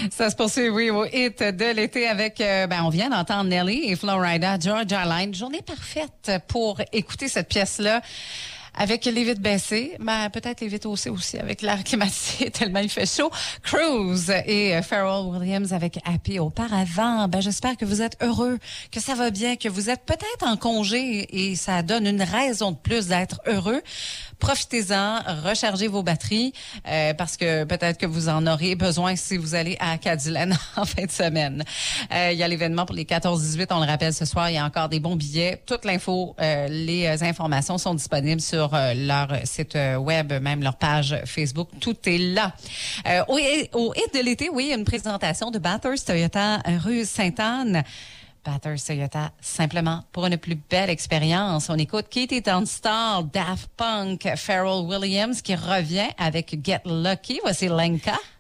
Ça se poursuit, oui, au hit de l'été avec, on vient d'entendre Nelly et Florida, Georgia Line. Journée parfaite pour écouter cette pièce-là. Avec les vitres baissées, mais peut-être les vitres haussées aussi avec l'air climatisé tellement il fait chaud. Cruise et Pharrell Williams avec Happy auparavant. J'espère que vous êtes heureux, que ça va bien, que vous êtes peut-être en congé et ça donne une raison de plus d'être heureux. Profitez-en, rechargez vos batteries parce que peut-être que vous en aurez besoin si vous allez à Cadillac en fin de semaine. Il y a l'événement pour les 14-18, on le rappelle ce soir, il y a encore des bons billets. Toute l'info, les informations sont disponibles sur leur site web, même leur page Facebook. Tout est là. Au hit de l'été, oui, une présentation de Bathurst Toyota rue Sainte-Anne. Bathurst Toyota, simplement pour une plus belle expérience. On écoute Katie Tunstall, Daft Punk, Pharrell Williams qui revient avec Get Lucky. Voici Lenka.